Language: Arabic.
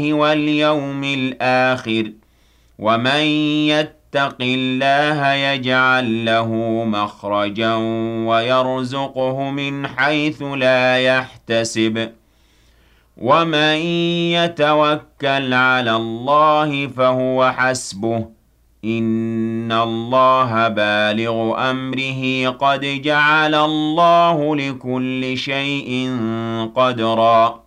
واليوم الآخر ومن يتق الله يجعل له مخرجا ويرزقه من حيث لا يحتسب ومن يتوكل على الله فهو حسبه إن الله بالغ أمره قد جعل الله لكل شيء قدرا